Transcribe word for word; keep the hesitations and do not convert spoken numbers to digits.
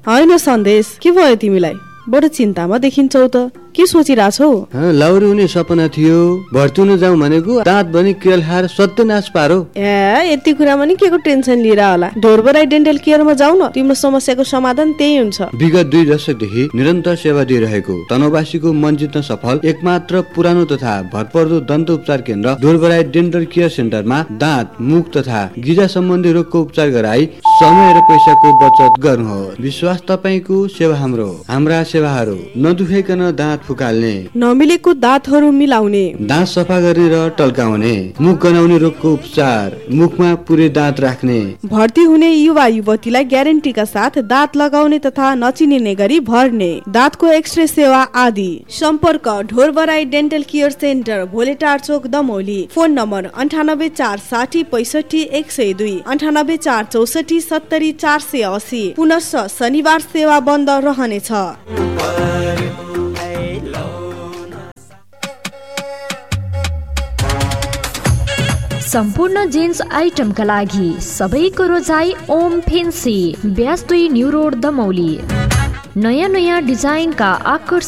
होइन सन्देश, के भयो तिमीलाई? बडो चिन्तामा देखिन्छौ त, के सोचिरहेछौ? लाउरी हुने सपना थियो, भर्ती हुन जाउँ भनेको दाँत भने केल खाएर सत्यनाश पारो। ए यति कुरामा नि के को टेन्सन लिएर होला? ढोरबराई डेन्टल केयरमा जाऊ न, तिम्रो समस्याको समाधान त्यही हुन्छ। विगत दुई दशकदेखि निरन्तर सेवा दिइरहेको तनहुँवासीको मन जित्न सफल एकमात्र पुरानो तथा भरपर्दो दन्त उपचार केन्द्र ढोरबराई डेन्टल केयर सेन्टरमा दाँत, मुख तथा गिजा सम्बन्धी रोगको उपचार गराई समय र पैसाको बचत गर्नुहोस्। विश्वास तपाईको, सेवा हाम्रो। हाम्रा सेवाहरू नदुखाइकन दाँत फुकाल्ने, नमिलेको दाँतहरू मिलाउने, दाँत सफा गर्ने र टल्काउने, मुख गनाउने रोगको उपचार, मुखमा पुरै दाँत राख्ने, भर्ती हुने युवा युवतीलाई ग्यारेन्टीका साथ दाँत लगाउने तथा नचिनिने गरी भर्ने, दाँतको एक्सरे सेवा आदि। सम्पर्क ढोरबराई डेन्टल केयर सेन्टर, भोलेटार चोक, दमौली। फोन नम्बर अन्ठानब्बे चार साठी पैसठी एक सय दुई, अन्ठानब्बे चार चौसठी सत्तरी चार सय असी। पुनश्च शनिबार सेवा बन्द रहनेछ। सम्पूर्ण जेन्स आइटमका लागि सबैको रोजाइ ओम फेन्सी, ब्यास दुई न्यू रोड, दमौली। नयाँ नयाँ डिजाइनका आकर्षक